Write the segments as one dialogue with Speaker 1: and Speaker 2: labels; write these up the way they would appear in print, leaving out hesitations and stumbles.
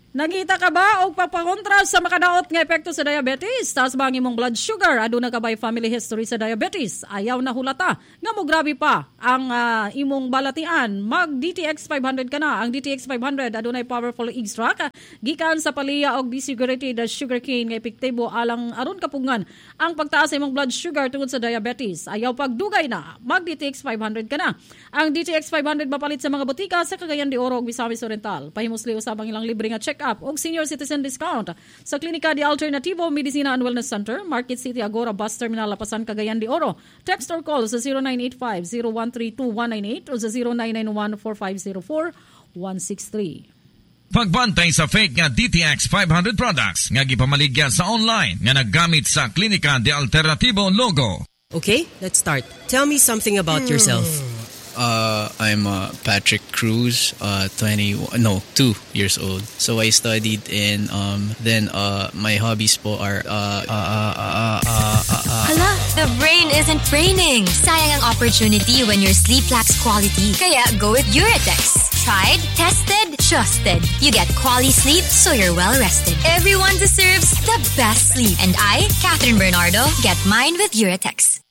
Speaker 1: Nagita ka ba o pagpakontra sa makadaot nga epekto sa diabetes? Taas ba ang imong blood sugar? Aduna ka ba'y family history sa diabetes? Ayaw na hulata. Nga mo grabe pa ang imong balatian. Mag DTX 500 ka na. Ang DTX 500 adunay powerful extract gikan sa palaya og desegregated sugarcane nga epektibo alang aron kapungan ang pagtaas sa imong blood sugar tungod sa diabetes. Ayaw pagdugay na. Mag DTX 500 ka na. Ang DTX 500 mapalit sa mga botika sa Cagayan de Oro ug Misamis Oriental. Pahimusli usabang ilang libre nga check-up og senior citizen discount sa Klinika de Alternativo Medicina and Wellness Center, Market City, Agora Bus Terminal, Lapasan, Cagayan de Oro. Text or call sa 0985-0132-198 o sa 0991-4504-163.
Speaker 2: Pagbantay sa fake nga DTX 500 products nga gipamaligya sa online nga naggamit sa Klinika de Alternativo logo.
Speaker 3: Okay, let's start. Tell me something about yourself.
Speaker 4: I'm Patrick Cruz, 2 years old. So I studied in then my hobbies po are
Speaker 5: Hala, the brain isn't braining. Sayang ang opportunity when your sleep lacks quality. Kaya go with Uratex. Tried, tested, trusted. You get quality sleep so you're well rested. Everyone deserves the best sleep. And I, Catherine Bernardo, get mine with Uratex.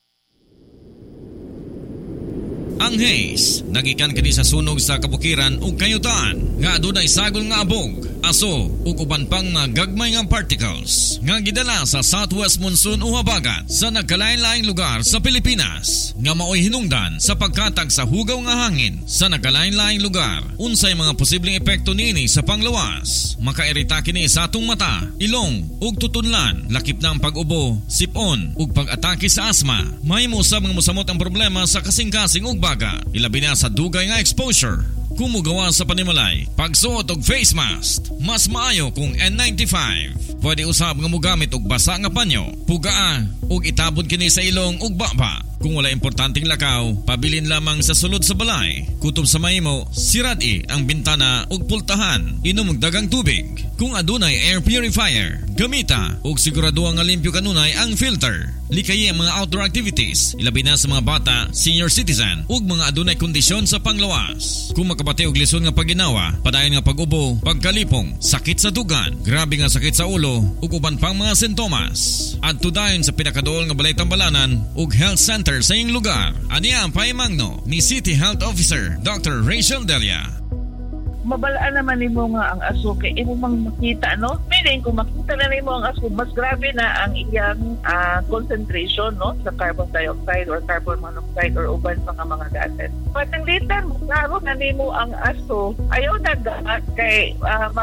Speaker 2: Ang haze, nagikan kini sa sunog sa kabukiran ug kayutan nga adunay sagol nga abog, aso ug uban pang nga gagmay nga particles nga gidala sa southwest monsoon o habagat sa nagkalain-laing lugar sa Pilipinas nga maoy hinungdan sa pagkatag sa hugaw nga hangin sa nagkalain-laing lugar. Unsay mga posibleng epekto niini sa panglawas? Makairita kini sa atong mata, ilong ug tutunlan, lakip na ang pag-ubo, sipon ug pag-atake sa asma. Mahimo sa mga mosamot ang problema sa kasing-kasing ug baga, ilabi na sa dugay nga exposure. Kumugawa sa panimalay, pagsuot og face mask, mas maayo kung N95. Pwede usab nga mogamit og basa nga panyo, pugaa ug itabod kini sa ilong ug baba. Kung wala importanteng lakaw, pabilin lamang sa sulod sa balay. Kutob sa mahimo, sirad-i ang bintana ug pultahan, inom og dagang tubig. Kung adunay air purifier, gamita ug siguraduha nga limpyo kanunay ang filter. Likayi ang mga outdoor activities, ilabi na sa mga bata, senior citizen ug mga adunay kondisyon sa panglawas. Kung makapati og lisod nga paginawa, padayon nga pag-ubo, pagkalipong, sakit sa dugan, grabe nga sakit sa ulo ug uban pang mga sintomas. Adto dayon sa pinakaduol nga balay tambalanan ug health center sa iyong lugar. Aniya ang paimangno ni City Health Officer Dr. Rachel Delia.
Speaker 6: Mabalaan naman nimo nga ang asuke, imo mang makita, no? Meaning, kung makita na nimo ang asuke, mas grabe na ang iyang concentration, no? Sa carbon dioxide or carbon monoxide or uban pa nga mga gases. Patang litan, klaro na nimo ang aso, ayaw na gaat kay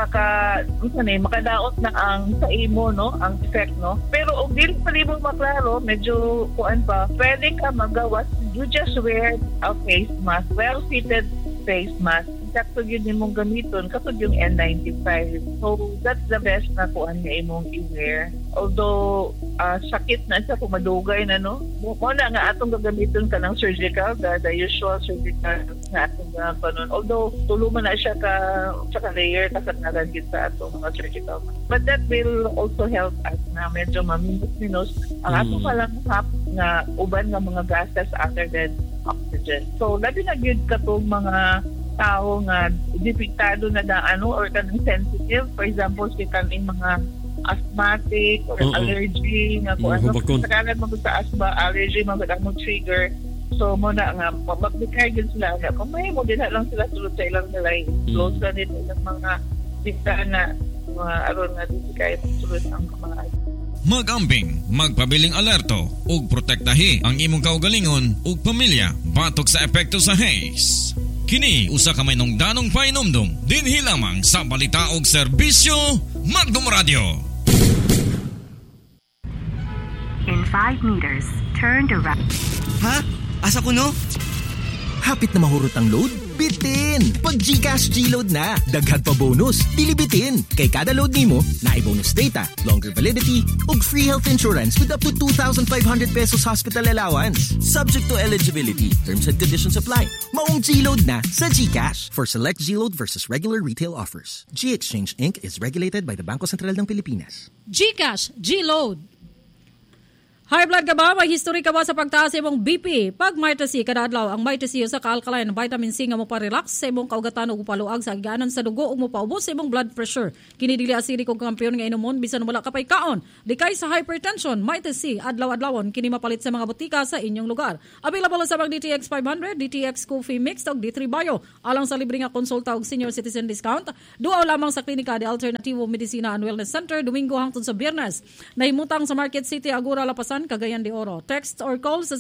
Speaker 6: makadaot na ang sa imo, no? Ang effect, no? Pero kung dili pa nimo maklaro, medyo kuan pa, pwede ka magawas. You just wear a face mask, well-fitted face mask. Sakto yun mong gamiton kapag yung N95. So, that's the best na kuan nga imong i-wear. Although, sakit na siya kung madugay na, no? Muna nga atong gagamiton ka ng surgical, the usual surgical na atong gagamiton. Although, tuluman na siya ka layer kasat na gagit sa atong mga surgical. But that will also help us na medyo maminus-minus ang atong palang nga uban nga mga gases other than oxygen. So, labi na yun katong mga tao nga depektado na or kanang sensitive, for example si kaning mga asthmatic or allergy nga kung ano sakalan mo sa asthma allergy mga mo trigger, so mo na nga magbigay din sila nga kung may mo din lang sila sulod sa ilang nalay close na din ilang mga bintana mga aron nga di kaya sulod ang mga
Speaker 2: Mag-ambing, magpabiling alerto ug protektahi ang imong kaugalingon ug pamilya batok sa epekto sa haze. Kini usa ka may nungdanong painomdom dinhi lamang sa balita og serbisyo Magdum Radio.
Speaker 7: In 5 meters, turn to right.
Speaker 8: Ha? Asa ko no? Hapit na mahurot ang load? Bitin! Pag GCash G-Load na, daghan pa bonus, dili bitin. Kay kada load nimo, naay bonus data, longer validity, ug free health insurance with up to 2,500 pesos hospital allowance. Subject to eligibility. Terms and conditions apply. Maong G-Load na sa GCash. For select G-Load versus regular retail offers. G-Exchange Inc. is regulated by the Bangko Sentral ng Pilipinas.
Speaker 1: GCash G-Load. High blood ka ba? May history ka ba sa pagtaas sa imong BP? Pag Mita C kada adlaw, ang Mita C sa ka-alkaline vitamin C nga mo pa-relax sa imong kaugatan ug paluag sa agianan sa dugo ug mo paubos sa imong blood pressure. Kini dili acidic ug kampiyon nga inomon bisan wala ka pay kaon. Di kay sa hypertension, Mita C adlaw-adlawon kini mapalit sa mga botika sa inyong lugar. Available sa mga DTX 500, DTX Coffee Mix ug D3 Bio. Alang sa libre nga konsulta ug senior citizen discount, duaw lamang sa klinika de Alternativo Medicina and Wellness Center Domingo hangtod sa Biyernes. Nahimutang sa Market City Agora Lapasan, Cagayan de Oro. Text or call sa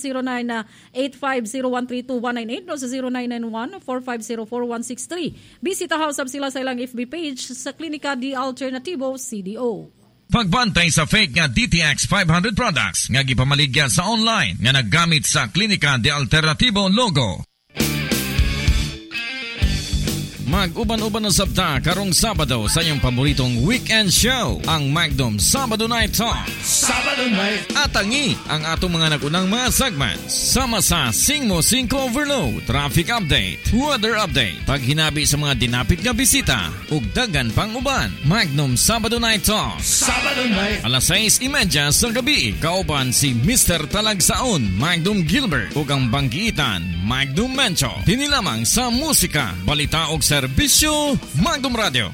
Speaker 1: 0985013298 o sa 0991-4504163. Bisita usab sila sa ilang FB page sa Klinika de Alternativo CDO.
Speaker 2: Pagbantay sa fake nga DTX 500 products nga gipamaligya sa online nga naggamit sa Klinika de Alternativo logo. Mag-uban-uban na sabta karong Sabado sa iyong paboritong weekend show, ang Magnum Sabado Night Talk. Sabado Night! Atangi ang atong mga nagunang mga segments. Sama sa Sing Mo 5 Overload, Traffic Update, Weather Update, paghinabi sa mga dinapit nga bisita, ug dagan pang uban. Magnum Sabado Night Talk. Sabado Night! Alas 6:30 sa gabi, kauban si Mr. Talagsaon, Magnum Gilbert, ug ang banggiitan, Magnum Mencho. Tinilamang sa musika, balita ug serbisyo, Magnum Radio.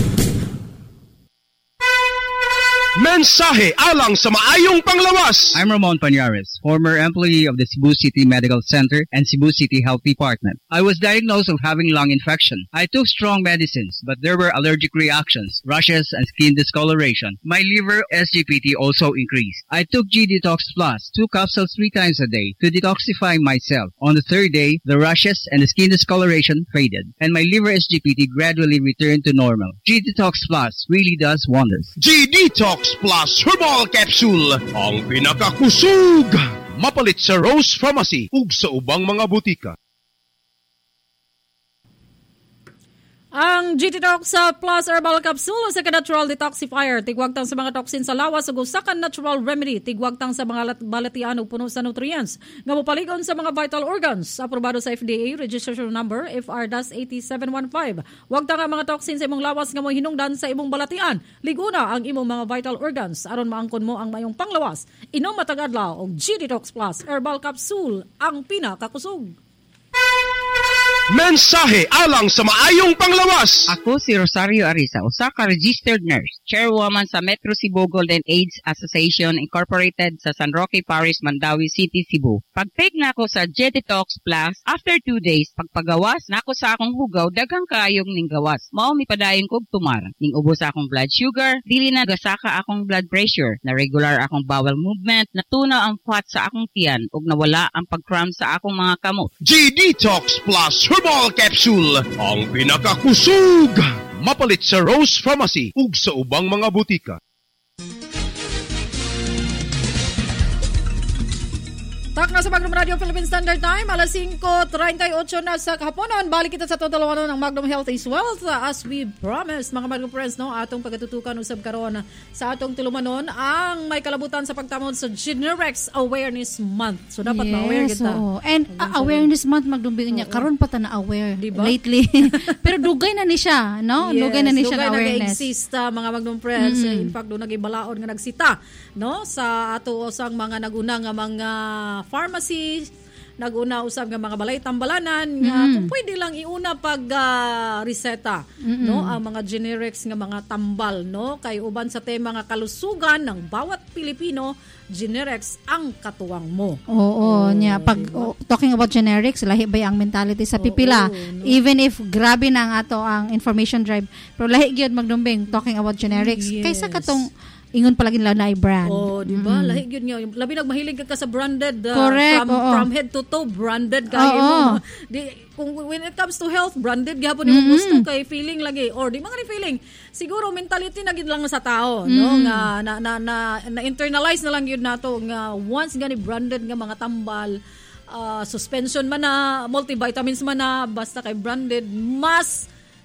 Speaker 9: Mensahe alang sa maayong panglawas.
Speaker 10: I'm Ramon Pañares, former employee of the Cebu City Medical Center and Cebu City Health Department. I was diagnosed of having lung infection. I took strong medicines, but there were allergic reactions, rashes, and skin discoloration. My liver SGPT also increased. I took G-Detox Plus, 2 capsules 3 times a day to detoxify myself. On the third day, the rashes and the skin discoloration faded, and my liver SGPT gradually returned to normal. G-Detox Plus really does wonders.
Speaker 9: G-Detox Plus Herbal Capsule, ang pinakakusog. Mapalit sa Rose Pharmacy ug sa ubang mga butika.
Speaker 1: Ang G-Detox Plus Herbal Capsule sa natural detoxifier, tigwagtang sa mga toxin sa lawas ug usa ka natural remedy, tigwagtang sa mga balatian ug puno sa nutrients nga mopaligon sa mga vital organs. Aprobado sa FDA registration number FR-8715. Wagtang ang mga toxin sa imong lawas nga mohinungdan sa imong balatian. Liguna ang imong mga vital organs aron maangkon mo ang mayong panglawas. Inom matag adlaw og G-Detox Plus Herbal Capsule, ang pinakakusog.
Speaker 9: Mensahe alang sa maayong panglawas.
Speaker 11: Ako si Rosario Arisa, usa ka registered nurse, chairwoman sa Metro Cebu Golden AIDS Association Incorporated sa San Roque Parish, Mandawi City, Cebu. Pag-take na ako sa G-Detox Plus, after 2 days, pagpagawas na ako sa akong hugaw, daghang kaayong ning gawas. Mao mi padayon kog tumar. Ning ubos akong blood sugar, dili na gasaka akong blood pressure, na regular akong bowel movement, natunaw ang fat sa akong tiyan, ug nawala ang pag-cramp sa akong mga kamot.
Speaker 9: G-Detox Plus Herbal Capsule, ang pinakakusog. Mapalit sa Rose Pharmacy ug sa ubang mga butika.
Speaker 1: Tak na sa Magnum Radio Philippine Standard Time, alas 5:38 na sa kahaponan. Balik kita sa totalawanon ng Magnum Health is Wealth. As we promised, mga Magnum Friends, no, atong pagatutukan usab karon sa atong tulumanon ang may kalabutan sa pagtamon sa Generex Awareness Month. So dapat ma-aware kita.
Speaker 12: And Awareness Month, magdumbing niya, karon pa ta na aware diba? Lately. Pero dugay na ni siya, no?
Speaker 1: Yes,
Speaker 12: dugay na ni siya na awareness.
Speaker 1: Nag-exist mga Magnum Friends. In fact, doon nagibalaon nga nagsita, no, sa ato usang mga naguna nga mga pharmacy, naguna usab nga mga balay tambalanan nga kung pwede lang iuna pag reseta, no, ang mga Generex nga mga tambal, no, kay uban sa tema nga kalusugan ng bawat Pilipino, Generex ang katuwang mo.
Speaker 12: Oo, nya pag talking about Generex, lahi ba ang mentality sa pipila? No? Even if grabe na ang ato ang information drive, pero lahi gyud magdumbing talking about Generex. Kaysa katong ingon palagi nila na brand.
Speaker 1: Oh, di ba? Lahi gyud nga. Labi nagmahilig ka sa branded.
Speaker 12: Correct.
Speaker 1: From head to toe, branded kayo mo. When it comes to health, branded gyapon yung gusto kay feeling lagi or di mga feeling. Siguro mentality na gid lang sa tao, no, nga na internalize na lang yun nato nga once gani branded nga mga tambal, suspension man na, multivitamins man na, basta kay branded, mas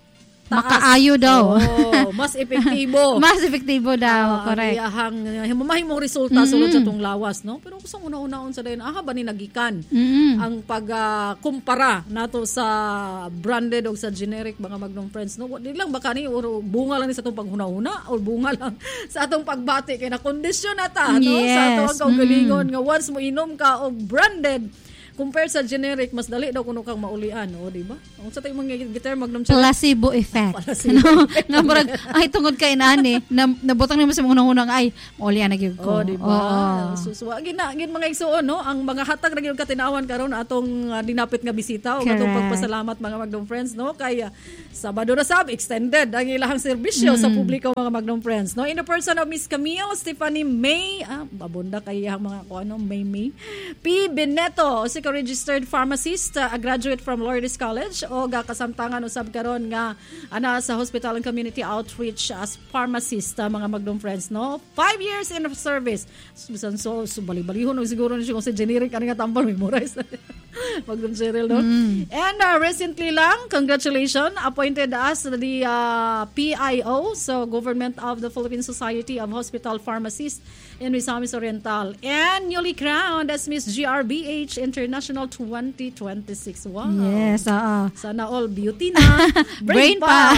Speaker 12: makaayo daw.
Speaker 1: Mas epektibo.
Speaker 12: Mas epektibo daw, correct.
Speaker 1: Mahimong resulta sulod sa tong lawas, no? Pero kung una-unaon sa dayon, ba ni nagikan ang pag-kumpara nato sa branded o sa generic mga Magnum Friends, no? Di lang baka ni bunga lang ni sa atong paghuna-huna o bunga lang sa atong pagbati kay na kondisyon nata, no? Sa atong kaugalingon nga once mo inom ka og branded compared sa generic, mas dali daw kuno kang maulian, o di ba? Kung sa tayo mga guitar Magnum Cherry.
Speaker 12: Placebo effect. Nga murag ay tungod kay inani, nabutang nimo sa mga hunang ay maulian na gyud ko.
Speaker 1: O di ba? So gid mga igsuon, no? Ang mga hatag ra gyud katinawan karon atong dinapit nga bisita o atong pagpasalamat mga Magnum Friends, no? Kay Sabado na extended ang ilahang serbisyo sa publiko mga Magnum Friends, no? In the person of Miss Camille Stephanie May, babunda kay mga May P. Beneto, si registered pharmacist, a graduate from Lourdes College o kasamtangan usab karon nga ana sa Hospital and Community Outreach as pharmacist mga Magnum Friends, no? 5 years in service. So bali-balihon siguro ni siya kung sa generic ani nga tambal memorize Magnum Cherry, no? And recently lang, congratulations, appointed as the PIO, so Government of the Philippine Society of Hospital Pharmacists in Misamis Oriental, and newly crowned as Miss GRBH International 2026. Wow.
Speaker 12: Yes,
Speaker 1: sana all beauty na. Brain pa.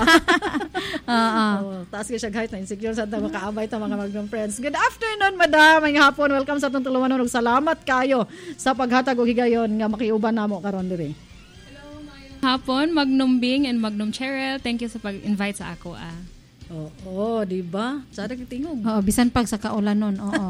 Speaker 1: Taas ka siya kahit na insecure sa makaabay ta mga Magnum Friends. Good afternoon, madam. May hapon. Welcome sa atong tulumanon. Salamat kayo sa paghatag og higayon nga makiuban namo karon diri.
Speaker 13: Hello, mayong hapon, Magnum Bing and Magnum Cheryl. Thank you sa pag-invite sa ako.
Speaker 1: Oo, di ba? Sada kitingog.
Speaker 12: Oo, bisan pag sa kaulanon. Oo.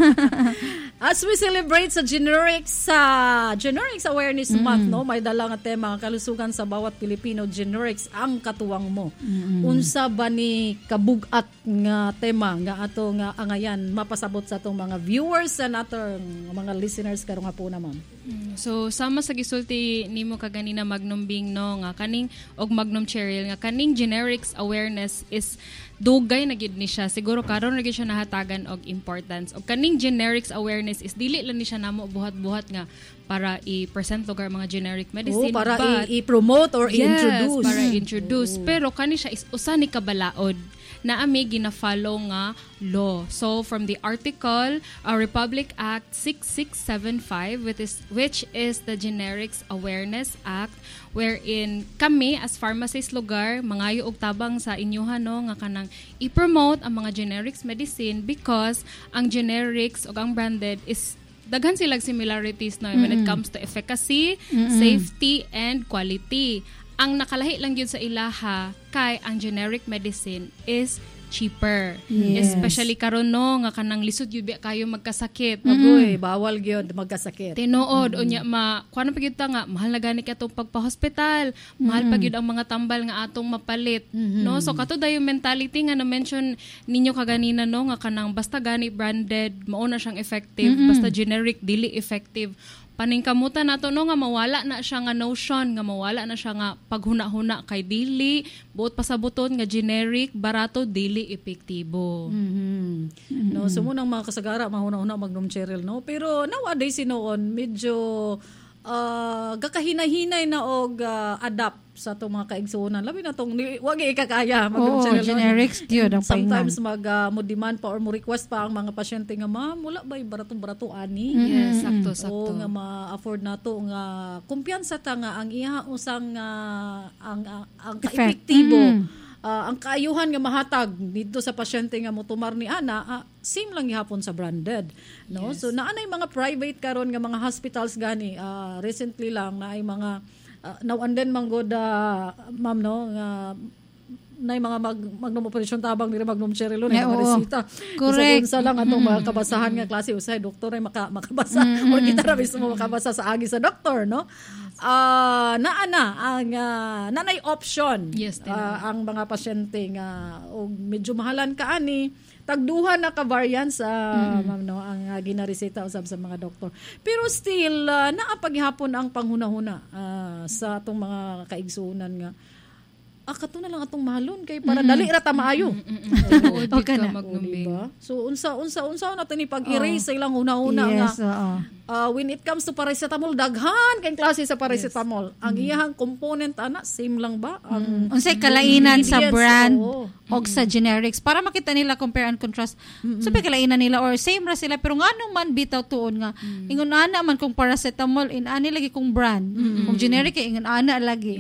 Speaker 1: As we celebrate sa Generics Awareness Month, no? May dala nga tema kalusugan sa bawat Pilipino. Generics ang katuwang mo. Unsa ba ni kabugat nga tema nga ato nga angayan mapasabot sa atong mga viewers and atong mga listeners karong hapon naman.
Speaker 13: So sama sa gisulti nimo kaganina Magnum Bing, no, nga kaning og Magnum Cheryl nga kaning generics awareness is dugay na gid ni siya. Siguro karon na gid siya nahatagan og importance. Og kaning generics awareness is dili lang ni siya namo buhat-buhat nga para i-present lugar mga generic medicine,
Speaker 1: para i-promote or i-introduce.
Speaker 13: Yes, para i-introduce. Pero kani siya is usa ni kabalaod na ami gina-follow nga law. So from the article, Republic Act 6675, which is the Generics Awareness Act, wherein kami as pharmacist lugar mangayo og tabang sa inyuhan, no, nga kanang i-promote ang mga generics medicine because ang generics o ang branded is daghan silang similarities, no, when it comes to efficacy, safety, and quality. Ang nakalahi lang yun sa ilaha kay ang generic medicine is cheaper. Yes. Especially karon, no, nga kanang lisod yun kayo magkasakit.
Speaker 1: Agoy, bawal yun magkasakit.
Speaker 13: Tinuod, unya kuha na pagyud ta nga, mahal na gani ka itong pagpa-hospital, mahal pagyud ang mga tambal nga atong mapalit. No? So kato dayo mentality nga na-mention ninyo kaganina, no, nga kanang basta gani branded, mauna siyang effective, basta generic, dili effective. Paningkamutan nato, no, nga mawala na siya nga notion, nga mawala na siya nga paghuna-huna kay dili buot pasabuton nga generic barato dili epektibo.
Speaker 1: No, so munang mga kasagara mahuna-huna Magnum Cheryl, no, pero nowadays sinoon medyo gakahinay-hinay na og adapt sa itong mga kaigsuunan. Labi na itong, wag ikakaya.
Speaker 12: Generics yun.
Speaker 1: Sometimes mo-demand pa or mo-request pa ang mga pasyente nga, ma'am, wala ba yung baratong-barato ani?
Speaker 13: Yes, sakto.
Speaker 1: O nga ma-afford na to nga kumpiyansa ta nga ang iha usang ang ka-epektibo. Ang kaayuhan nga mahatag dito sa pasyente nga motumar ni ana, same lang gihapon sa branded, no? Yes. So naanay mga private karon nga mga hospitals gani, recently lang na ay mga now and then manggod ma'am, no, nga na mga Magnum operasyon tabang nila Magnum Cheryl na mga resita.
Speaker 12: Correct.
Speaker 1: Isa lang atong mga kabasahan nga klase usay doktor ay makabasa or kita ra mismo makabasa sa agi sa doktor, no? Nanay option.
Speaker 13: Yes,
Speaker 1: ang mga pasyente nga og medyo mahalan ka ani tagduhan na ka variants ma'am, no, ang ginareseta usab sa mga doktor. Pero still naapaghapon ang panghuna-huna sa atong mga kaigsuunan nga kato na lang atong mahalon kay para dali ra ta maayo.
Speaker 13: Okay na.
Speaker 1: Diba? So unsa natin ni pag-erase sa ilang una-una nga when it comes to paracetamol, daghan kay klase sa paracetamol. Ang iyang component same lang ba? Ang
Speaker 12: unsay kalainan sa brand
Speaker 1: o
Speaker 12: sa generics para makita nila compare and contrast. Sabi kalainan nila or same ra sila pero nganong man bitaw tuon nga ingon ana man kung paracetamol ani lagi kung brand. Kung generic ingon ana lagi.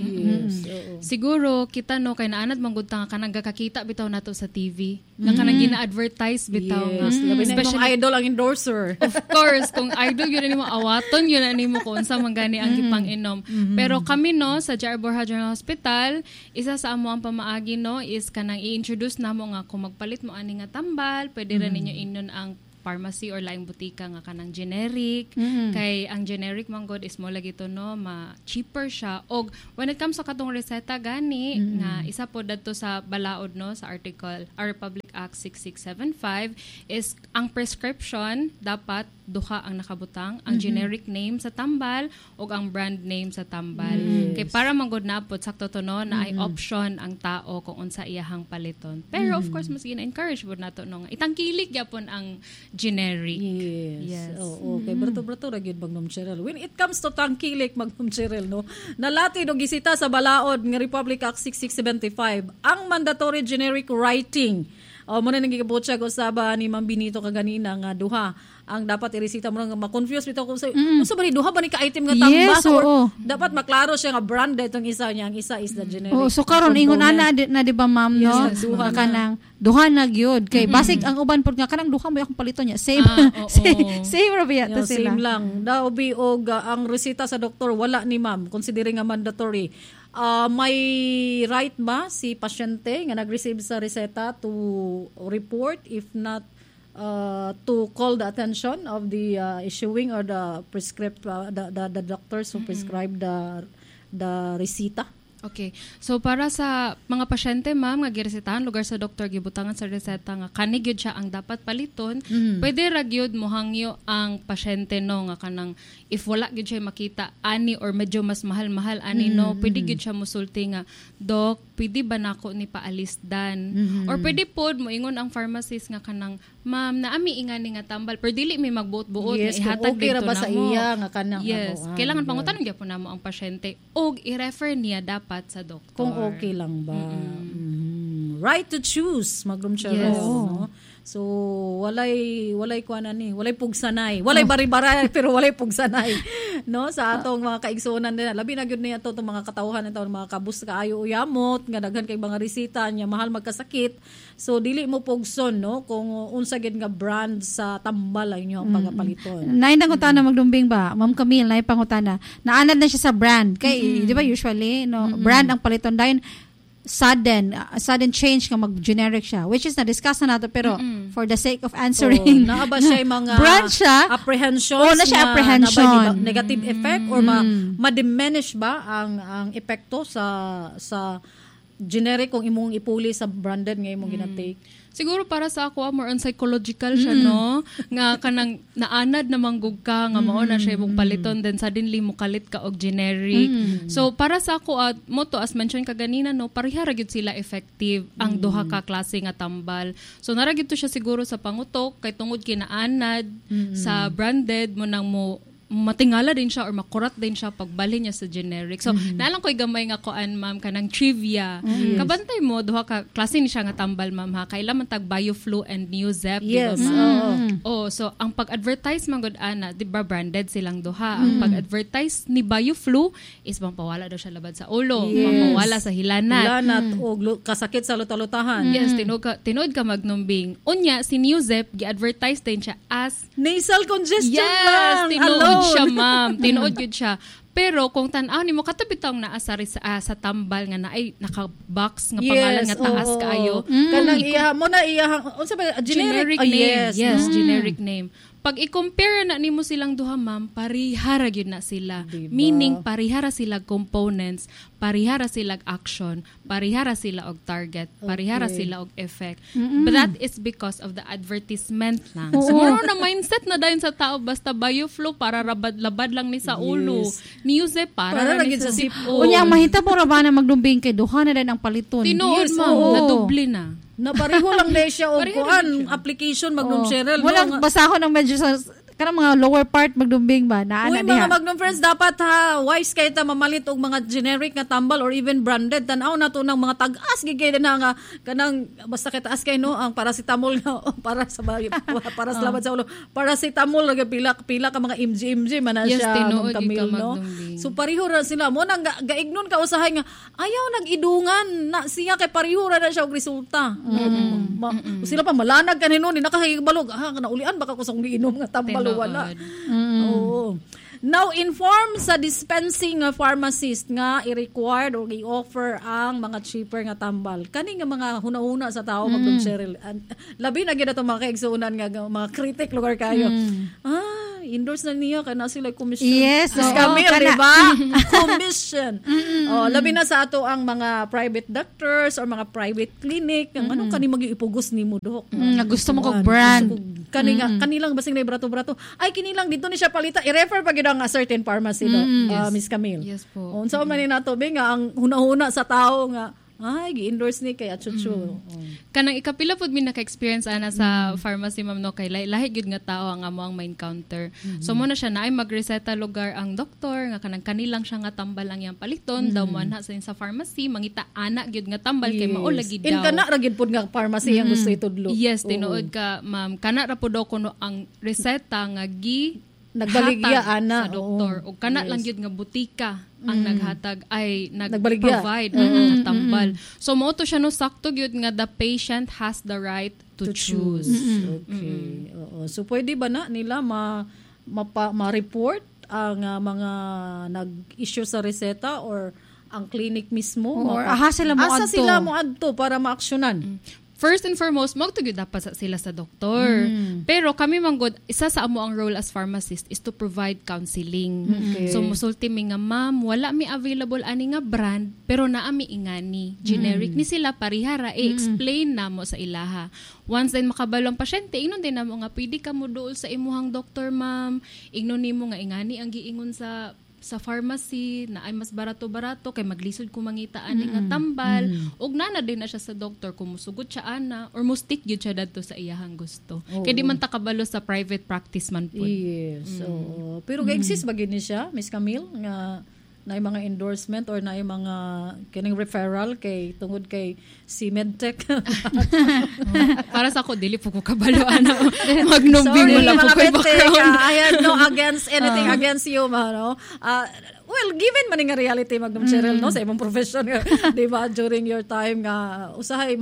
Speaker 13: Siguro kita kay naanad manggud ta nga kanang gakakita bitaw nato sa TV. Nga kanang gina-advertise bitaw nga.
Speaker 1: Especially idol ang endorser.
Speaker 13: Of course, kung idol yun na mo awaton, yun na mo kung unsa man gani ang ipang-inom. Pero kami sa J.R. Borja General Hospital, isa sa amo ang pamaagi is kanang i-introduce namo nga kung magpalit mo ani nga tambal, pwede ra ninyo inon ang pharmacy or laing butika nga kanang generic. Kay ang generic man god is mo lagi to cheaper siya. Og when it comes sa katong reseta gani nga isa po dadto sa balaod sa article Republic Act 6675 is ang prescription dapat duha ang nakabutang, ang generic name sa tambal o ang brand name sa tambal. Kay para manggod napod sakto to na ay option ang tao kung unsa iyahang paliton. Pero of course mas gina-encourage bod nato nga itangkilik gyapon ang generic.
Speaker 1: Yes. Okay, brato ra gyud Magnom Cheryl. When it comes to tangkilik Magnom Cheryl nalati og gisita sa balaod nga Republic Act 6675 ang mandatory generic writing. Mo na nagigabotsa ko usaba ni Ma'am Benito kaganina nga duha ang dapat iresita mo nga ma-confuse bitaw ko sa unsa ba ni duha ba ni ka-item nga tambas or dapat maklaro siya nga brand itong isa niya ang isa is the generic.
Speaker 12: So karon ingon ana na di ba ma'am duha kanang duha na gyud kay basig ang uban pod nga kanang duha mo akong paliton niya same same ra ba ta sila.
Speaker 1: Same lang daw bi og ang resita sa doktor wala ni ma'am considering nga mandatory. May right ba si pasyente nga nag-receive sa reseta to report if not to call the attention of the issuing or the the doctors who prescribe the resita?
Speaker 13: Okay. So para sa mga pasyente ma'am nga giresetahan lugar sa doktor gibutangan sa reseta nga kani gyud siya ang dapat paliton, pwede ra gyud mohangyo ang pasyente nga kanang if wala gyud siya makita ani or medyo mas mahal-mahal ani pwede gyud siya mosulti nga dok, pwede ba nako ni paalisdan? Or pwede pod moingon ang pharmacist nga kanang ma'am naami ingani nga tambal pero dili mi magbuot-buot nga ihatag
Speaker 1: okay
Speaker 13: dito
Speaker 1: ba sa
Speaker 13: namo.
Speaker 1: iya nga kanang
Speaker 13: Kailangan pangutanon gyapon namo ang pasyente og i-refer niya dapat sa doktor.
Speaker 1: Kung okay lang ba. Right to choose, Magnom Cheryl. No? So, walay kuan walay pugsanay. Walay bari-baray pero walay pugsanay. No, sa atong mga kaigsuonan din. Labi na gyud niya to mga katawhan ito mga kabus kaayo uyamot nga daghan kay mga resita niya mahal magkasakit. So dili mo pugson kung unsa gid nga brand sa tambal ang inyong pagapaliton.
Speaker 12: Nain nangutana Magdumbing ba? Ma'am Camille nain pangutana. Naanad na siya sa brand. Kay di ba usually brand ang paliton dayon sudden change nga mag-generic siya, which is na-discuss na nato pero for the sake of answering
Speaker 1: naaba siya mga
Speaker 12: brand siya
Speaker 1: apprehensions
Speaker 12: na siya apprehension
Speaker 1: negative effect or ma-diminish ba ang epekto sa generic kung imong ipuli sa branded nga imong ginatake.
Speaker 13: Siguro para sa ako, more on psychological siya, nga kanang naanad na manggug ka, nga mao na siya mong paliton, then suddenly mo kalit ka og generic. So, para sa ako, moto, as mentioned ka ganina, pareha ra gyud sila effective ang duha ka klase nga tambal. So, nara gyud to siya siguro sa pangutok, kay tungod kinaanad, sa branded mo nang mo matingala din siya or makurat din siya pagbali niya sa generic. So, naalang ko'y gamay nga koan, ma'am, kanang trivia. Kabantay mo, duha ka, klase ni siya nga tambal, ma'am, ha? Kailan man tag BioFlu and Newzep,
Speaker 1: yes,
Speaker 13: di ba, ma'am? So, ang pag-advertise, manggod, ana, di ba, branded silang duha. Ang pag-advertise ni BioFlu is mampawala daw siya labad sa ulo. Mampawala sa hilanat.
Speaker 1: Hilanat o kasakit sa lutalutahan.
Speaker 13: Yes, tinood ka Magnumbing. Unya, si Newzep, gi-advertise din siya as
Speaker 1: nasal congestion
Speaker 13: lang. Tinood siya, ma'am. Tinood yun siya. Pero kung tan-aw nimo katabi tong naa sa tambal nga naay naka-box nga pangalan nga taas kaayo.
Speaker 1: Kanang iya mo na iya unsa ba generic
Speaker 13: name. Yes, generic name. Pag i-compare na nimo silang duha, ma'am, parihara gyud na sila. Diba? Meaning parihara sila components, parihara sila action, parihara sila og target, parihara sila og effect. But that is because of the advertisement lang. Siguro na mindset na dayon sa tao basta BioFlu para labad lang ni sa ulo. Newzep para ni sa sipo.
Speaker 12: Unya mahita mo ra ba na Magdumbing kay duha na din ang paliton.
Speaker 13: Tinuod, ma'am, nadubli na.
Speaker 1: Nabariho lang dahil siya o kuan application Magnom Cheryl.
Speaker 12: Walang basahon ng medyo sa kanang mga lower part magdumbing ba na
Speaker 1: Uy, mga Magnum friends, dapat ha, wise kayo ta mamalit og mga generic nga tambal or even branded. Tanaw na to ng mga tag-as gigay na nga kanang basta kay taas kay no ang paracetamol nga para sa para sa laban sa ulo. Paracetamol nga pila ka mga MG man na siya Camille, no. So pareho ra sila mo nang gaignon ka usahay nga ayaw nag-idungan na siya kay pareho ra na siya og resulta. Sila pa malanag kanino ni nakahigbalog naulian baka ko sa kung giinom nga tambal wala. Oo. Now, inform sa dispensing pharmacist nga i-required or i-offer ang mga cheaper nga tambal. Kani nga mga huna-huna sa tao Magdum Cheryl. Labi na gid ato mga kaigsuunan nga mga critic lugar kayo. Endorse na niya kana sila commission.
Speaker 12: Yes,
Speaker 1: Camille, diba? Commission. Labi na sa ato ang mga private doctors or mga private clinic. Anong kani mag-iipugos nimo dok?
Speaker 12: Gusto mo kog brand.
Speaker 1: Kanilang basing na brato-brato. Ay kinilang dito ni siya palita. I-refer pa gid ang certain pharmacy do, Miss Camille.
Speaker 13: Yes po.
Speaker 1: Unsa man ni nato nga ang huna-huna sa tao nga ay gi-endorse ni kay Achuchu.
Speaker 13: Kanang ikapila pud mi naka-experience ana sa pharmacy ma'am no kay lahi gyud nga tao ang amo ang main counter. So mo na siya naay magreseta lugar ang doktor nga kanang kanilang siya nga tambal ang iyang paliton daw mo anha sa pharmacy mangita ana gyud nga tambal kay mao lagi daw.
Speaker 1: Kana ra gyud pud nga pharmacy ang gusto itudlo.
Speaker 13: Yes, tinuod ka ma'am kana ra pud kuno ang reseta nga
Speaker 1: nagbaligya ana
Speaker 13: sa doktor o kana lang gyud nga butika ang naghatag ay nagprovide ng tambal. So mo to siya no sakto gyud nga the patient has the right to choose.
Speaker 1: Okay. So pwede ba na nila ma-report ang mga nag-issue sa reseta or ang clinic mismo
Speaker 12: or asa sila mo adto
Speaker 1: para ma-aksyonan?
Speaker 13: First and foremost, magtugid dapat sila sa doktor. Pero kami manggod, isa sa amo ang role as pharmacist is to provide counseling.
Speaker 1: Okay.
Speaker 13: So musulti mi nga ma'am, wala mi available ani nga brand, pero naa mi ingani. Generic ni sila parihara, i-explain namo sa ilaha. Once then makabalo ang pasyente, ingnon din namo nga pwede ka mo duol sa imuhang doktor ma'am. Ingnon nimo nga ingani ang giingon sa pharmacy na ay mas barato-barato kay maglisod ko mangita ani nga tambal ug nana din na siya sa doktor kung musugot siya ana or mustik gyud siya dadto sa iyahang gusto. Kay di man ta kabalo sa private practice man pud.
Speaker 1: Yes. Pero ga-exist ba gini siya, Miss Camille, nga na mga endorsement or na mga kining referral kay tungod kay si Medtech.
Speaker 13: Para sa ako dili po ko kabalo ana. Magnumbing wala po koy background.
Speaker 1: I had no against anything against you, no. Well, given man nga reality Magnum Cheryl no sa imong profession di ba during your time nga usahay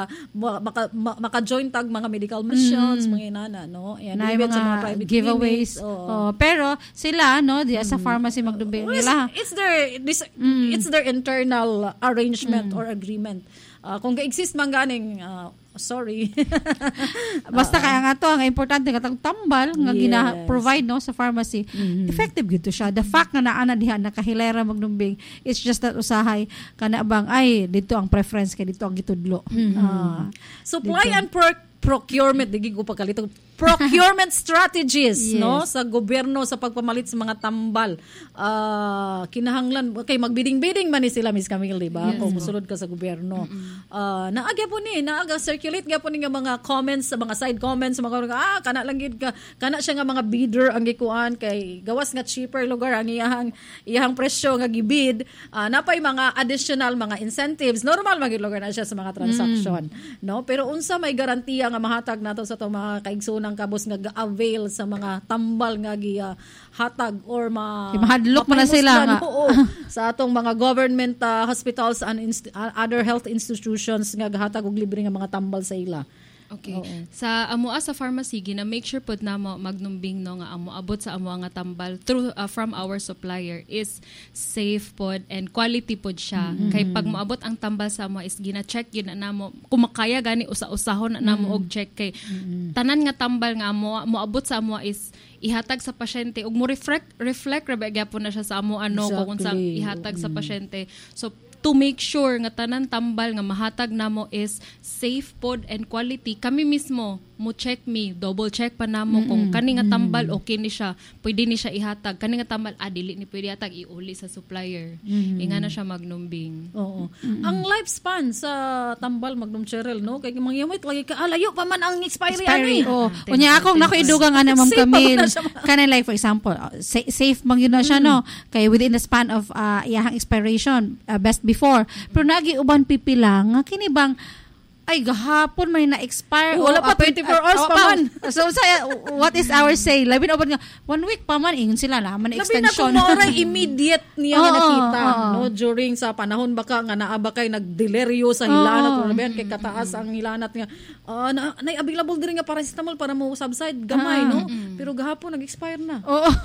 Speaker 1: maka-join tag mga medical missions mga inana no and
Speaker 12: even sa mga private giveaways pero sila no diya sa pharmacy magdumbing nila
Speaker 1: it's their internal arrangement or agreement kung ga-exist man ganing sorry.
Speaker 12: Basta kaya nga to, ang importante katang tambal nga gina-provide no sa pharmacy. Effective gito siya. The fact nga naana diha nakahilera magnumbing, it's just that usahay kana bang ay dito ang preference kay dito ang gitudlo.
Speaker 1: Supply and procurement digi ko pagkalito procurement strategies no sa gobyerno sa pagpamalit sa mga tambal kinahanglan kay magbiding-biding man ni sila Miss Camille di ba kung musulod ka sa gobyerno naaga po ni circulate nga po ni nga mga comments sa mga side comments sa mga kana lang gid ka kana siya nga mga bidder ang gikuan kay gawas nga cheaper lugar ang iyahang presyo nga gibid napay mga additional mga incentives normal magid lugar na siya sa mga transaction no pero unsa may garantiya nga mahatag nato sa to mga kaigsunan kabos nga ga-avail sa mga tambal nga hatag or
Speaker 12: mahadlok man na sila nga
Speaker 1: sa atong mga government hospitals and other health institutions nga gahatag og libre nga mga tambal sa ila.
Speaker 13: Okay. Sa amo sa pharmacy gina make sure pud namo magnumbing no nga amo abot sa amo nga tambal through from our supplier is safe pod and quality pod siya. Kay pag moabot ang tambal sa amo is gina check gyud na namo kung makaya gani usa-usahon na namo og check kay tanan nga tambal nga amo moabot sa amo is ihatag sa pasyente ug mo reflect ra ba gyapon na siya sa amo kung unsa ihatag sa pasyente. So to make sure nga tanan tambal nga mahatag namo is safe pod and quality, kami mismo mo check double check pa namo kung kani nga tambal okay ni siya, pwede ni siya ihatag, kani nga tambal dili ni pwede ihatag, iuli sa supplier. Inga na siya magnumbing.
Speaker 1: Oo. Ang lifespan sa tambal Magnum Cheryl, no, kay mga yamit lagi ka alayo pa man ang expiry ani.
Speaker 12: Oh, unya akong nako idugang ana Ma'am Camille. Kanang like for example, safe man yun na siya no, kay within the span of iyahang expiration best before. Pero nagi uban pipila nga kini bang ay gahapon may na-expire.
Speaker 1: Wala pa 24 hours pa man.
Speaker 12: So what is our say? Labi na ba nga 1 week pa man ingon sila naman extension.
Speaker 1: Labi na kung immediate niya nga nakita no during sa panahon baka nga naa ba kay nagdeleryo sa hilanat o labihan kay kataas ang hilanat nga na available diri nga paracetamol para mo subside gamay no. Pero gahapon nag-expire na.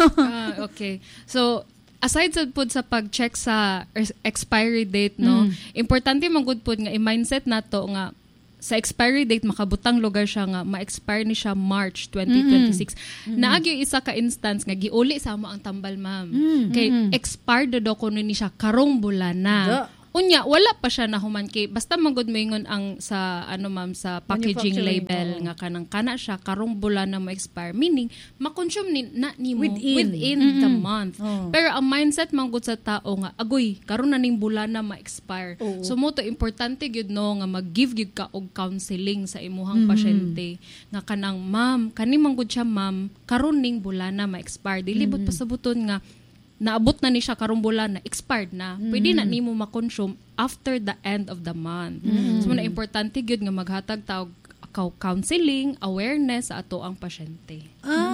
Speaker 13: Okay. So aside sa pag-check sa expiry date no, importante man gud pod nga i-mindset nato nga sa expiry date makabutang lugar siya nga ma-expire ni siya March 2026. Naagi isa ka instance nga giuli sa amo ang tambal ma'am. Kay expired daw kuno ni siya karong bulan na. Unya wala pa siya nahuman kay basta magud moingon ang sa ma'am sa packaging label nga kanang kana siya karong bulan na mo-expire, meaning ma-consume ni mo within the month. Pero ang mindset man gud sa tao nga agoy karon na ning bulan na ma-expire. So mo to importante gyud no nga mag-give gyud ka og counseling sa imuhang pasyente nga kanang ma'am kani man gud siya ma'am karon ning bulan na ma-expire, dili bud pasabuton nga naabot na ni siya karong bulan na expired na, pwede na nimo ma-consume after the end of the month. So na importante gyud nga maghatag taog counseling, awareness sa ato ang pasyente.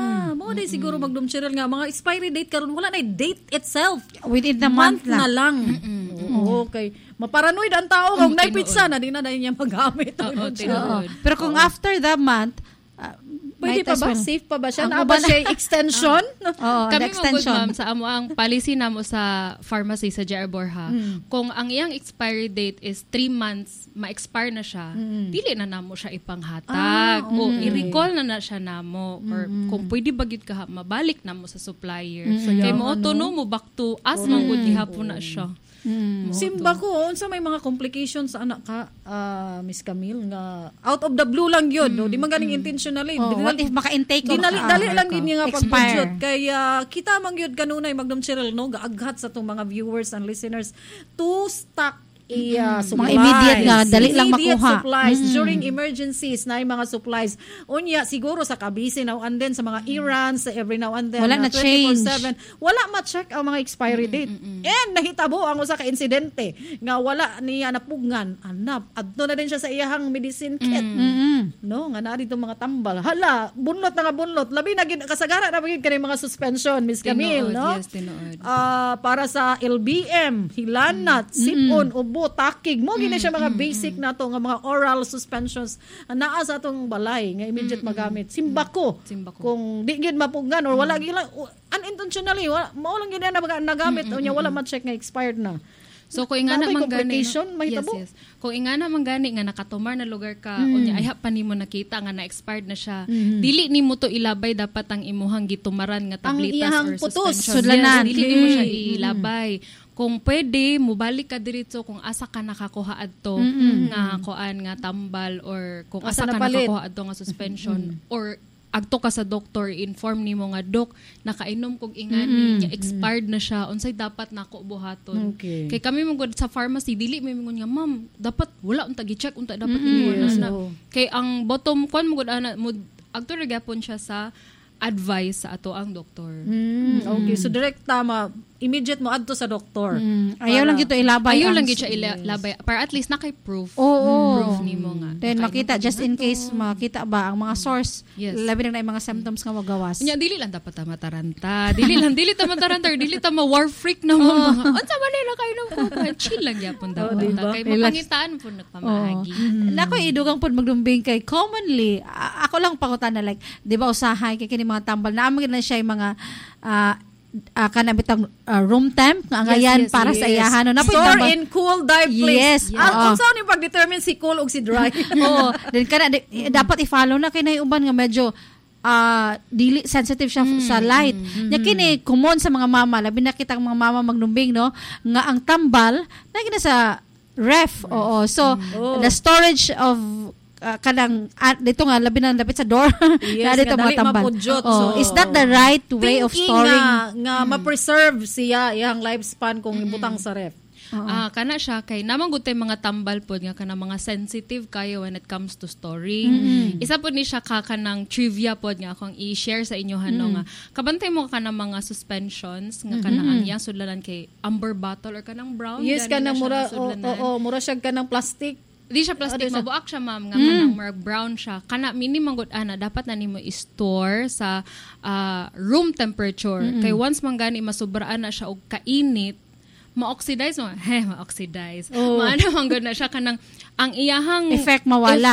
Speaker 1: Mo day siguro Magnum Cheryl nga mga expiry date karon wala na date itself.
Speaker 12: Within the month
Speaker 1: na lang. Okay. Maparanoid ang tao kung nay pizza na di na niya magamit.
Speaker 12: Pero kung after the month
Speaker 1: pwede pa ba? Safe pa ba siya? Na ba siya extension?
Speaker 13: Kami mo ma'am sa amo ang policy namo sa pharmacy sa JR Borja. Kung ang iyang expiry date is 3 months, ma-expire na siya, dili na namo siya ipanghatag. O i-recall na siya namo. Or kung pwede ba gyud ka mabalik namo sa supplier. Kay mo mo back to us man gud gihapon na siya.
Speaker 1: Simba ko, unsa may mga complications sa anak ka, Miss Camille, nga out of the blue lang yun, no? Di man ganing intentionally.
Speaker 12: What if maka-intake ko?
Speaker 1: Dali lang din nga pag-budget. Kaya kita man yun kanunay, Magnum Cheryl, no? Gaaghat sa itong mga viewers and listeners to stock supplies.
Speaker 12: Mga immediate nga, dali lang makuha.
Speaker 1: Supplies. During emergencies, na yung mga supplies. Unya, siguro sa kabisi now and then, sa mga errands, every now and then.
Speaker 12: Wala na change.
Speaker 1: 24/7. Wala ma-check ang mga expiry date. And nahitabo ang usa ka insidente nga wala niya napugngan. Anap. Adto na din siya sa iyahang medicine kit. No, nga na dito mga tambal. Hala, bunlot na nga bunlot. Labi na kasagara na bagid kani mga suspension, Miss Camille, no?
Speaker 13: Yes, tinuod.
Speaker 1: Para sa LBM, hilanat, sipon, ubo, takig, mo gina siya mga basic na to nga mga oral suspensions naa sa atong balay nga immediate magamit. Simbako. Kung di gid mapugngan or wala gid unintentionally, mao lang gid na nagamit unya wala ma-check nga expired na.
Speaker 13: So kung ingana man gani, yes. Kung ingana man gani nga nakatumar na lugar ka unya ay pa nimo nakita nga na-expired na siya. Dili nimo to ilabay dapat ang imuhang gitumaran nga tablitas or suspension. Dili nimo siya ilabay. Kung pwede, mubalik ka diretso kung asa ka nakakuha adto nga kuan nga tambal or kung asa ka nakakuha adto nga suspension or agto ka sa doktor, inform nimo nga dok nakainom kog ingani nya expired na siya, unsay dapat nako buhaton. Kay kami mong sa pharmacy dili may mingon nga ma'am dapat wala unta gi-check unta dapat nimo na. Kay ang bottom kon mo gud ana mo agto gyapon siya sa advice sa ato ang doktor.
Speaker 1: Okay, so direct tama immediate mo adto sa doktor.
Speaker 12: Ayaw lang gito ilabay.
Speaker 13: Ayaw lang gito ilabay. Para at least nakay-proof. Proof nimo nga.
Speaker 12: Then makita, just in case makita ba ang mga source, labi na yung mga symptoms nga magawas.
Speaker 13: Nya dili lang dapat mataranta. Dili ta mataranta, dili ta ma-war freak na mo. Unsa man nila kayo nang chill lang gyapon dapat. Kay mapangitaan po nagpamahagi.
Speaker 12: Nako idugang pod magdumbing kay commonly, ako lang pangutan na like, di ba usahay kay kini mga tambal na amon na siya yung mga kanabitang room temp nga ngayan para sa iyahan no
Speaker 1: store in cool dark place.
Speaker 12: Unsa
Speaker 1: ni pag-determine si cool ug si dry?
Speaker 12: Then kana dapat i-follow na kay nay uban nga medyo dili sensitive siya sa light. Nya kini common sa mga mama, labi na kitang mga mama magnumbing no nga ang tambal na gina sa ref. Oo. So the storage of kanang dito nga labi na lapit sa door na dito mga tambal. Is that the right way of storing?
Speaker 1: Nga ma-preserve siya iyang lifespan kung ibutang sa ref.
Speaker 13: Kana siya kay namang gutay mga tambal pod nga kana mga sensitive kayo when it comes to storing. Isa pod ni siya kanang trivia pod nga akong i-share sa inyo nga kabantay mo kana mga suspensions nga kana ang iyang sudlanan kay amber bottle or kanang brown.
Speaker 1: Yes, kanang mura mura siya kanang plastic.
Speaker 13: Di siya plastic, mabuak siya ma'am nga kanang brown siya. Kana minimum gud dapat na nimo i-store sa room temperature. Kay once man gani masubraan na siya og kainit, ma-oxidize mo. Ma-oxidize. Maano man gud na siya kanang ang iyahang
Speaker 12: effect mawala.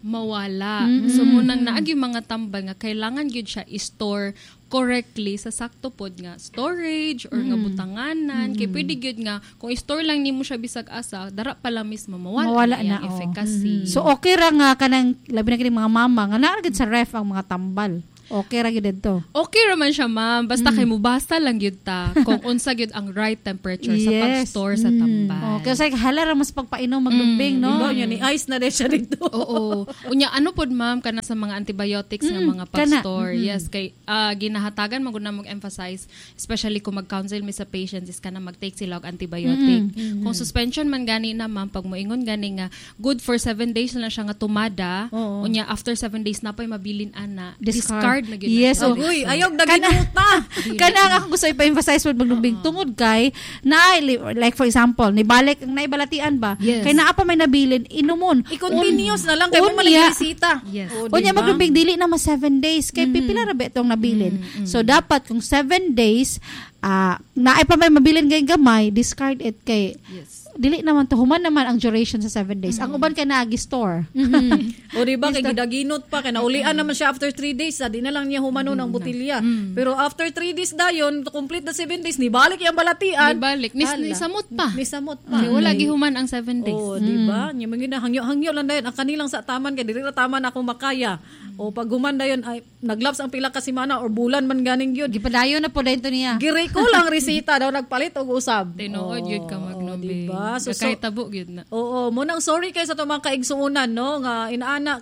Speaker 13: So munang naagi mga tambal nga kailangan gyud siya i-store correctly sa sakto pod nga storage or nga butanganan kay pwede gyud nga kung i-store lang nimo siya bisag asa dara pala mismo mawala na efficacy.
Speaker 12: So okay ra nga kanang labi na kini mga mama nga naa gid sa ref ang mga tambal. Okay ra gyud dito.
Speaker 13: Okay ra man siya ma'am basta kay mubasa lang gyud ta kung unsa gyud ang right temperature sa pag-store sa tambal.
Speaker 12: Kasi hala ra mas pagpainom magdumbing no.
Speaker 1: Diba nya ni ice na siya dito.
Speaker 13: Oo. Unya ano pod ma'am kana sa mga antibiotics nga mga pag-store. Yes kay ginahatagan magud na mag-emphasize especially kung mag-counsel mi sa patients is kana mag-take sila og antibiotic. Kung suspension man gani na ma'am pag moingon gani nga good for 7 days na siya nga tumada unya after 7 days na pay mabilin ana discard na gyud.
Speaker 12: Yes,
Speaker 1: uy, ayog daginot na.
Speaker 12: Kana ako gusto ipa-emphasize with magdumbing tungod kay na like for example, nibalik ang naibalatian ba? Kay naa pa may nabilin inumon.
Speaker 1: I-continuous na lang kay mo maligisita.
Speaker 12: Unya magdumbing dili na 7 days kay pipila ra ba itong nabilin. So dapat kung 7 days naay pa may mabilin gay gamay, discard it kay dili naman to human naman ang duration sa 7 days. Ang uban kay naagi-store.
Speaker 1: O diba kay gidaginot pa kay naulian naman siya after 3 days, di na lang niya humanon ang botilya. Pero after 3 days dayon, to complete the 7 days, nibalik yung balatian.
Speaker 13: Nibalik. Nisamot pa.
Speaker 1: Nisamot pa.
Speaker 13: Wala gihuman ang 7 days.
Speaker 1: O diba? Nya mangina hangyo lang dayon ang kanilang sa taman kay dili ra taman ako makaya. O pag human dayon ay naglaps ang pila ka semana or bulan man ganing gyud.
Speaker 12: Gipadayon na po dayon to niya.
Speaker 1: Giri ko lang resita daw nagpalit og usab.
Speaker 13: Tinuod gyud ka magnubi.
Speaker 1: Diba? So,
Speaker 13: kahit tabo gyud na.
Speaker 1: Oo, munang sorry kay sa to mga kaigsuunan no nga inaana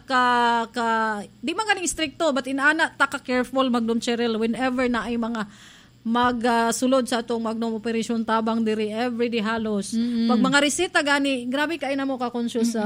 Speaker 1: ka di man ganing stricto but inaana ta ka careful Magnum Cheryl whenever na ay mga magsulod sa atong Magnum operation tabang diri everyday halos. Pag mga resita gani grabe kay na mo ka conscious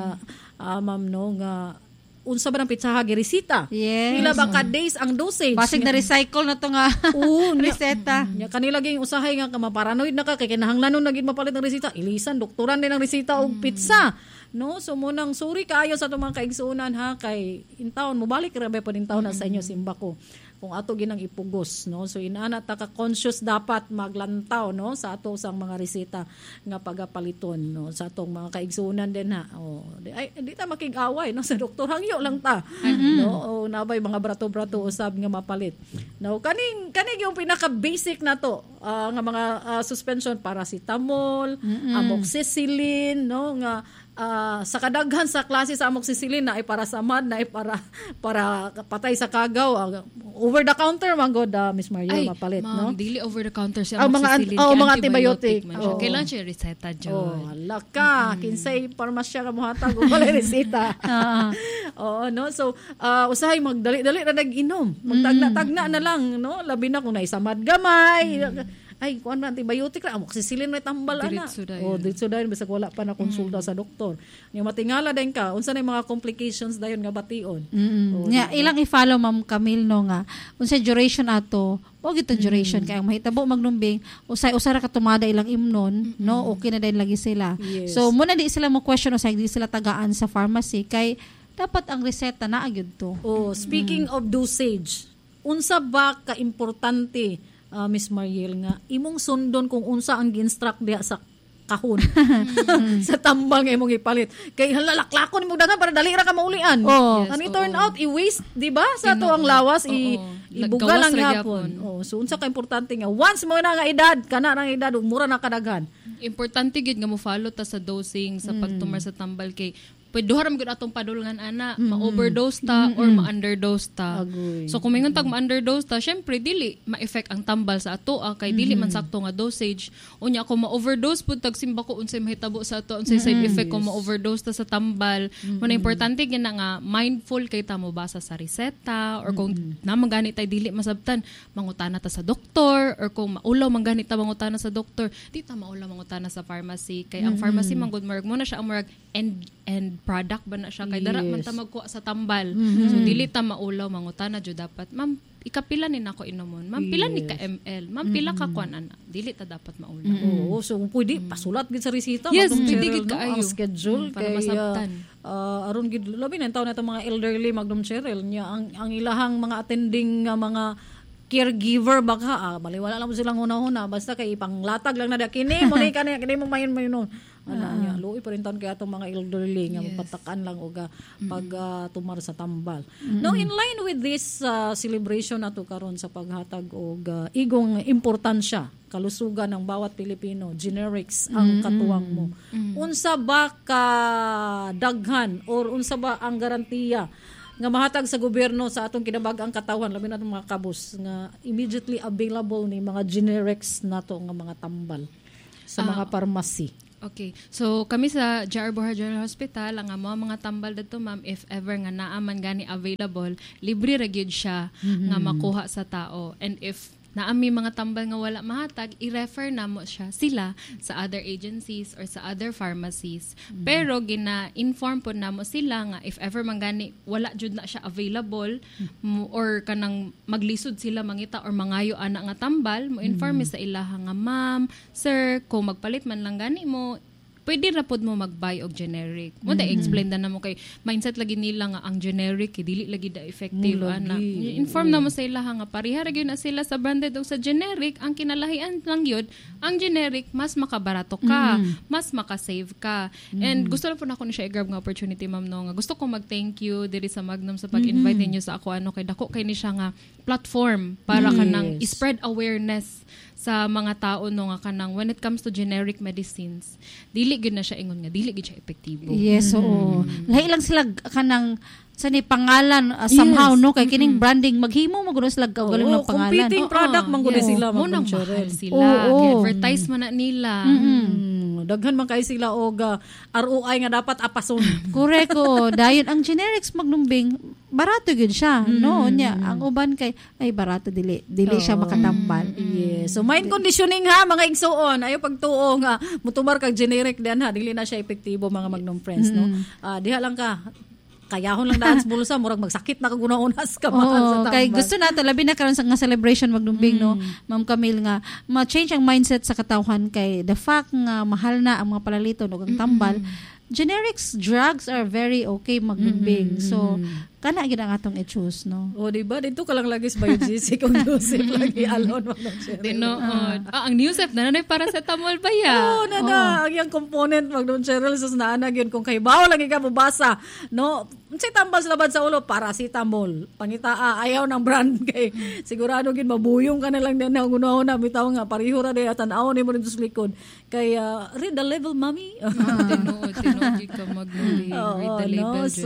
Speaker 1: ma'am no nga unsa ba ng pitsaha giresita? Pila ba ka days ang dosage?
Speaker 12: Basig na recycle na to nga reseta.
Speaker 1: Nya kanila ging usahay nga maparanoid na ka kay kinahanglanon na gid mapalit ng resita. Ilisan doktoran din ang resita og pizza. No, so munang sorry kaayo sa atong mga kaigsuunan ha kay intawon mo balik ra ba pod intawon na sa inyo simba ko. Kung ato ginang ipugos no so inaana ta ka conscious dapat maglantaw no sa ato sang mga reseta nga pagapaliton no sa atong mga kaigsuunan din ha di ta makig-away no sa doktor hangyo lang ta no nabay mga brato-brato usab nga mapalit no kaning yung pinaka basic na to nga mga suspension paracetamol amoxicillin no nga sa kadaghan sa klase sa amoxicillin na ay para sa mad na ay para patay sa kagaw over the counter man god Miss Mario mapalit no
Speaker 13: dili over the counter siya
Speaker 1: amoxicillin mga antibiotic
Speaker 13: kailan siya reseta jud
Speaker 1: laka kinsay parmasya ka mohatag og wala reseta no so usahay magdali-dali ra nag-inom magtagna-tagna na lang no labi na kung naisamad gamay ay kuan na antibiotic ra amoxicillin na tambal ana diretso dayon bisag wala pa na konsulta sa doktor nya matingala din ka unsa nay mga complications dayon nga bation
Speaker 12: ilang i-follow ma'am Camille no nga unsa duration ato o gito duration kay ang mahitabo magnumbing usay ra ka tumada ilang imnon no okay na din lagi sila so muna di sila mo question usay di sila tagaan sa pharmacy kay dapat ang reseta naa gyud to
Speaker 1: speaking of dosage unsa ba ka importante Miss Mariel nga imong sundon kung unsa ang gi-instruct diha sa kahon sa tambang imong ipalit kay halalaklakon mo dagan para dali ra ka maulian ani turn out i-waste di ba sa to ang lawas ibuga lang gyapon so unsa ka importante nga once mo na nga edad kana ra nga edad mura na kadaghan
Speaker 13: importante gid nga mo follow ta sa dosing sa pagtumar sa tambal kay pwede haram gud atong padulngan ana, ma-overdose ta or ma-underdose ta. So kung mingon tag ma-underdose ta, syempre dili ma-effect ang tambal sa ato kay dili man sakto nga dosage. Unya kung ma-overdose pud tag simba ko unsay mahitabo sa ato, unsay side effect kung ma-overdose ta sa tambal. Muna importante gina nga mindful kay ta mo basa sa reseta or kung namang gani tay dili masabtan, mangutana ta sa doktor or kung maulaw man gani ta mangutana sa doktor, di ta maulaw mangutana sa pharmacy kay ang pharmacy man gud mo na siya ang end product ba na siya kay dara man ta magkuha sa tambal. So dili ta maulaw mangutana jud dapat ma'am ikapila ni nako inomon, ma'am pila ni ka ml, ma'am pila ka kuan ana, dili ta dapat maulaw.
Speaker 1: Oo, so kung pwede pasulat gid sa resita,
Speaker 13: yes, pwede gid kaayo
Speaker 1: ang schedule
Speaker 13: para
Speaker 1: kay
Speaker 13: masabtan.
Speaker 1: Aron gid labi na taon nato mga elderly Magdom Cheryl nya ang ilahang mga attending mga caregiver baka baliwala lang mo silang una-una basta kay ipanglatag lang na da kini mo ni kani mo mayon niya luoy pa rin taon kay atong mga elderly nga patakan lang og pag tumar sa tambal. Now in line with this celebration nato karon sa paghatag og igong importansya kalusugan ng bawat Pilipino, generics ang katuwang mo. Unsa ba ka daghan or unsa ba ang garantiya nga mahatag sa gobyerno sa atong kinabag-ang katawan labi na mga kabus nga immediately available ni mga generics nato nga mga tambal sa mga pharmacy?
Speaker 13: Okay. So kami sa J.R. Borja General Hospital ang mga tambal dito ma'am if ever nga naaman gani available, libre ra gyud siya nga makuha sa tao. And if naami mga tambal nga wala mahatag, i-refer na mo sila sa other agencies or sa other pharmacies. Pero gina-inform po na mo sila nga if ever man gani wala jud na siya available or kanang maglisod sila mangita or mangayo ana nga tambal, mo inform sa ilaha nga ma'am, sir, kung magpalit man lang gani mo, pwede ra pod mo mag-buy og generic. Mo da explain na mo kay mindset lagi nila nga ang generic dili lagi da effective ana. Inform na mo sa ila nga pareha ra gyud na sila sa branded o sa generic, ang kinalahian lang yun, ang generic mas makabarato ka, mas maka-save ka. And gusto lang po na ako ni siya i-grab nga opportunity ma'am no nga gusto ko mag-thank you diri sa Magnum sa pag-invite ninyo sa ako kay dako kay ni siya nga platform para kanang i-spread awareness sa mga tao no nga kanang when it comes to generic medicines dili gid na siya ingon nga dili gid siya epektibo.
Speaker 12: Yes, oo. Lahi lang sila kanang sa ni pangalan somehow no kay kining branding maghimo mo gud sila galing ng pangalan.
Speaker 1: Competing product man gud sila
Speaker 13: mo nang mahal sila. Advertise man na nila.
Speaker 1: Daghan man kay sila og ROI nga dapat apason.
Speaker 12: Correct ko. Dayon ang generics magnumbing barato gyud siya no nya ang uban kay ay barato dili siya makatambal.
Speaker 1: Yes. So mind conditioning ha mga igsuon ayo pagtuo nga mutumar kag generic diyan ha dili na siya epektibo mga Magnum friends no. Diha lang ka kayahon lang daan sa bulsa murag magsakit na kag una-unas ka sa tambal.
Speaker 12: Kay gusto nato labi na karon sa nga celebration magnumbing no Ma'am Camille nga ma-change ang mindset sa katawhan kay the fact nga mahal na ang mga palalito ug ang tambal. Generics drugs are very okay magnumbing. So kana gid ang atong i-choose no.
Speaker 1: O di ba dito ka lang lagi sa biogesic kung Joseph lagi alon
Speaker 13: Dinood. Ang Newsep na para sa tamol ba ya?
Speaker 1: Ang yang component Magdon Cheryl sa naana gyud kung kay bawo lang ika mobasa no. Unsay tambal sa labad sa ulo paracetamol. Pangita ayaw ng brand kay sigurado gid mabuyong ka na lang din na unahon na bitaw nga pareho ra day tan-aw ni mo dito sa likod. Kay read the label mommy.
Speaker 13: Tinood ka magnumbing. Read the label.
Speaker 1: So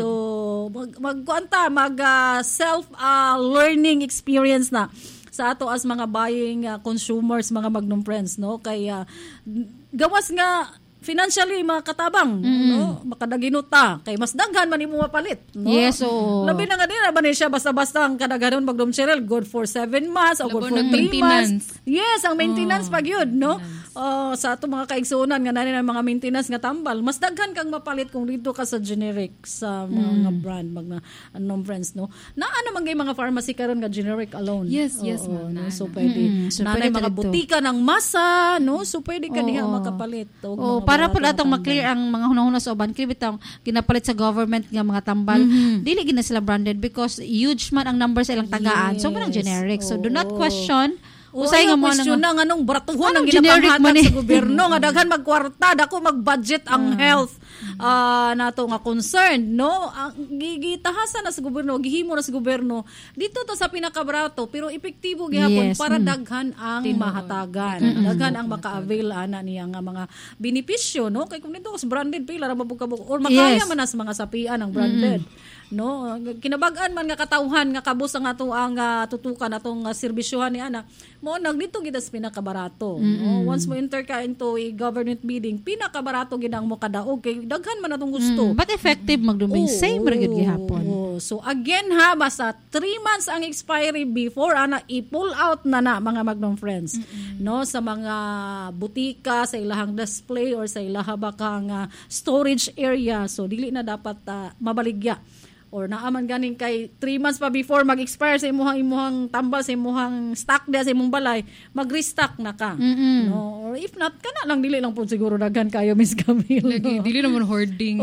Speaker 1: mag self learning experience na sa ato as mga buying consumers mga Magnum friends no kay gawas nga financially makatabang no makadaginuta kay mas daghan man imo mapalit no.
Speaker 12: Yes so
Speaker 1: labi na nga din ba ni siya basta-basta ang kadaghanon Magdom Cheryl good for 7 months or good for 3 months. Yes ang maintenance pag yun no. Sa ato mga kaigsuonan nga nani mga maintenance nga tambal mas daghan kang mapalit kung dito ka sa generic sa mga brand mga Magnum friends no. Naano man gay mga pharmacy karon nga generic alone.
Speaker 13: Yes
Speaker 1: no? So pwede nanay mga butika ng masa no so pwede ka diha makapalit
Speaker 12: para po atong ma-clear ang mga hunahuna sa uban kay bitang ginapalit sa government nga mga tambal dili gid na sila branded because huge man ang numbers ilang tagaan so man generic so do not question usay nga mo
Speaker 1: nang anong baratuhon ang ginapanghatag sa gobyerno nga daghan magkwarta dako mag-budget ang health nato nga concern, no? Gigitahasan na sa gobyerno, gihimo na sa gobyerno dito to sa pinakabarato pero epektibo gihapon para daghan ang mahatagan, daghan ang maka-avail ana niya nga mga benepisyo, no? Kay kung dito sa branded pila ra mabugkabog or makaya man sa mga sapian ang branded. No, kinabag-an man nga katawhan nga kabus ang ato ang tutukan atong serbisyohan ni ana mo nagdito gid sa pinakabarato. No? Once mo enter ka into a government bidding, pinakabarato gid ang mo kadaog kay daghan man atong gusto.
Speaker 12: But effective magdumbing same ra gid gihapon.
Speaker 1: So again basta 3 months ang expiry before ana i-pull out na mga Magnum friends. No, sa mga butika, sa ilahang display or sa ilaha bakang storage area. So dili na dapat mabaligya. Or naaman ganing kay 3 months pa before mag-expire sa imuhang tambal, sa imuhang stock dia sa imong balay, mag-restock na ka. No? Or if not, kana lang dili lang po siguro daghan kayo, Miss Camille.
Speaker 13: Lagi, dili naman hoarding.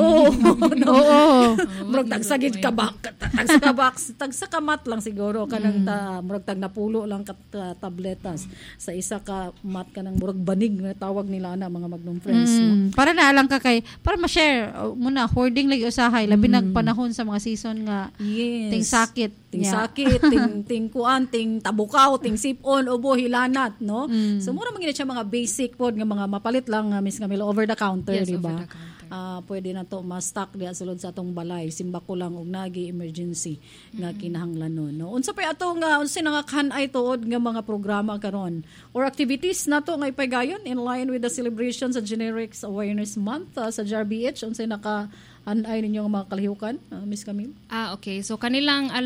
Speaker 1: Murag tagsagid ka ba? Tagsa kamat lang siguro. Kanang murag tag napulo lang tabletas. Sa isa ka mat ka ng murag banig na tawag nila na mga Magnum friends. No?
Speaker 12: Para naalang ka kay, para ma-share muna, hoarding lagi usahay, labi nagpanahon sa mga season nga ting sakit ting kuan ting tabukaw ting sipon ubo hilanat no so mura man gid siya mga basic pod nga mga mapalit lang Miss Camila over the counter di ba pwede na to ma-stock diha sulod sa atong balay simba ko lang og nagi emergency nga kinahanglanon no unsa pa atong unsa nga kanay tuod nga mga programa karon or activities nato nga ipagayon in line with the celebration sa Generics Awareness Month sa JRBH unsay naka anay ninyo nga mga kalihukan Miss Camille?
Speaker 13: Okay. So kanilang